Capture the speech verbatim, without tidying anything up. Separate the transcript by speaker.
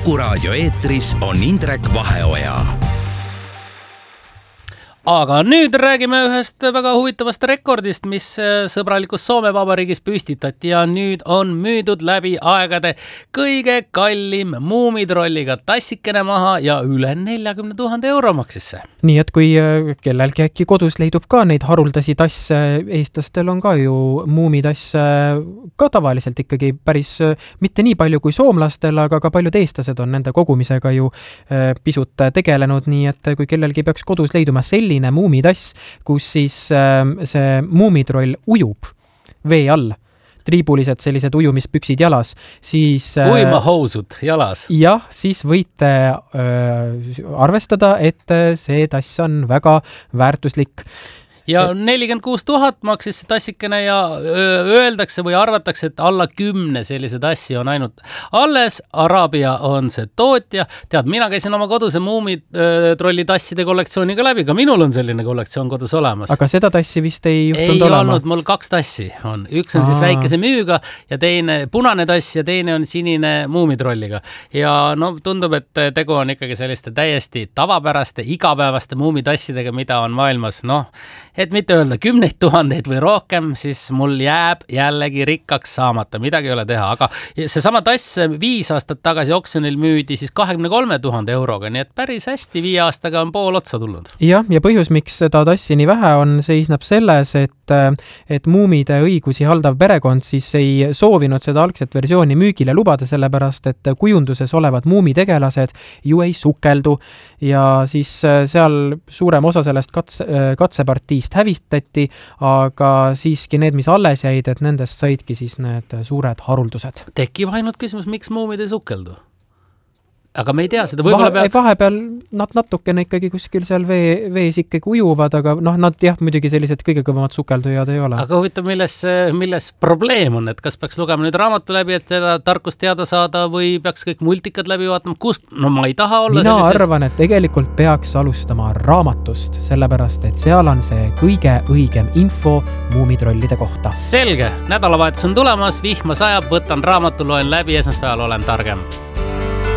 Speaker 1: Kuku raadio eetris on Indrek Vaheoja.
Speaker 2: Aga nüüd räägime ühest väga huvitavast rekordist, mis sõbralikus Soome Vabariigis püstitati ja nüüd on müüdud läbi aegade kõige kallim muumitrolliga tassikene maha ja üle neljakümne tuhande euro maksisse.
Speaker 3: Nii et kui kellelgi äkki kodus leidub ka neid haruldasi tasse, eestlastel on ka ju muumitasse ka tavaliselt ikkagi päris mitte nii palju kui soomlastel, aga ka paljud eestlased on nende kogumisega ju pisut tegelenud, nii et kui kellelgi peaks kodus leiduma selline muumitass, kus siis äh, see muumitroll ujub vee all, triibulised sellised ujumispüksid jalas, siis äh,
Speaker 2: uimahousud jalas.
Speaker 3: Jah, siis võite äh, arvestada, et see tass on väga väärtuslik.
Speaker 2: Ja nelikümmend kuus tuhat maksis see tassikene ja öeldakse või arvatakse, et alla kümne sellise tassi on ainult alles. Araabia on see tootja. Tead, mina käisin oma koduse muumitrolli tasside kollektsiooniga läbi, ka minul on selline kollektsioon kodus olemas.
Speaker 3: Aga seda tassi vist ei juhtunud
Speaker 2: ei
Speaker 3: olema?
Speaker 2: Ei olnud, mul kaks tassi on. Üks on Aa. siis väikese müüga ja teine punane tass ja teine on sinine muumitrolliga. Ja no tundub, et tegu on ikkagi selliste täiesti tavapäraste, igapäevaste muumitassidega, mida on maailmas, noh, et mitte öelda kümneid tuhandeid või rohkem, siis mul jääb jällegi rikkaks saamata, midagi ei ole teha. Aga see sama tass viis aastat tagasi oksjonil müüdi siis kahekümne kolme tuhande euroga, nii et päris hästi viie aastaga on pool otsa tulnud.
Speaker 3: Jah, ja põhjus, miks seda tassi nii vähe on, seisneb selles, et, et muumide õigusi haldav perekond siis ei soovinud seda algset versiooni müügile lubada, sellepärast, et kujunduses olevad muumitegelased ju ei sukeldu ja siis seal suurem osa sellest katse, katsepartiist hävitati, aga siiski need, mis alles jäid, et nendest saidki siis need suured haruldused.
Speaker 2: Tekib ainult küsimus, miks muumid ei sukeldu? Aga me ei tea seda. Vahe, peaks...
Speaker 3: Vahepeal nad natukene ikkagi kuskil seal vee, vees ikkagi ujuvad, aga noh, nad jah, muidugi sellised kõige kõvemad sukeldujad ei ole.
Speaker 2: Aga huvitav, milles, milles probleem on, et kas peaks lugema nüüd raamatu läbi, et teda tarkust teada saada või peaks kõik multikad läbi vaatama? Kust? No ma ei taha olla
Speaker 3: Mina
Speaker 2: sellises...
Speaker 3: arvan, et tegelikult peaks alustama raamatust, sellepärast, et seal on see kõige õigem info muumitrollide kohta.
Speaker 2: Selge. Nädalavahetus on tulemas, vihma sajab, võtan raamatu, loen läbi, esmaspäeval olen targem.